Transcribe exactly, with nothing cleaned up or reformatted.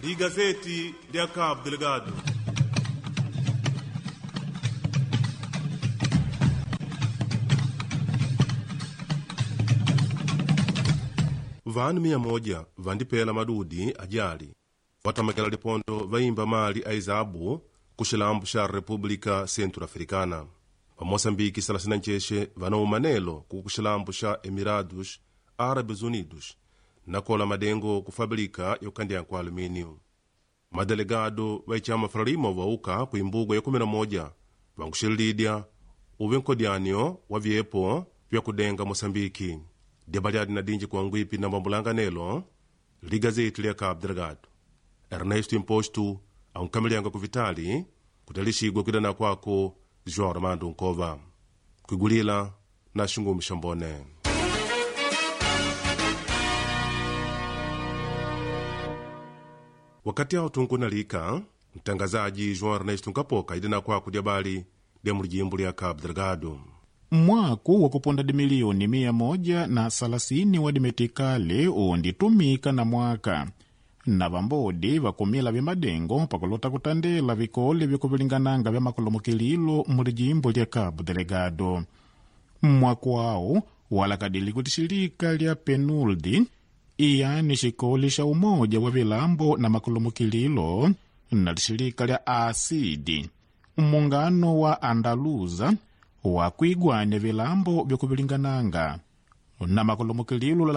Ligazeti lya Cabo Delgado. Vanu mia moja vandipela madudi ajali vatamekela lipondo vaimba mali aizabu kushilambu sha República Centro-Africana. Pamosambiki salasina ncheshe vana umanelo kukushilambu sha Emirados Árabes Unidos nakola madengo kufabrika yokandya kwa alumínio. Madelegado vaichama fralimo vauka kuimbugo ya kumi na moja vangushilidia uvinkodyanio wa vyepo vya kudenga Mosambiki. Debaliadi na dinji kwa ngwipi na mambulanganelo Ligazeti lya Cabo Delgado. Ernesto Imposto aunkamilianga kuvitali kutalishigwa kwidana kwako João Armando Nkova kwigulila na Shungumi Shambone. Wakati hao tunkunalika mtangazaji João Ernesto Nkapoka idana kwako diabali dia mulijimbu lya Cabo Delgado. Mwaku wa kuponda di milioni mia moja na salasini wa dimetikali unditumika na mwaka na vambodi vakumila vya madengo pakulota kutandela vikole vya kuvilingananga vya makolomokililo mulijimbo lya Cabo Delgado. Mwaku wao walakadili kutishilika lya Penuldi, iyani shikoli sha umoja wa vilambo na makolomokililo na lishilika lya Asidi, muungano wa Andaluza wa kuigwanya vilambo vya kuvilingananga na makolomokililo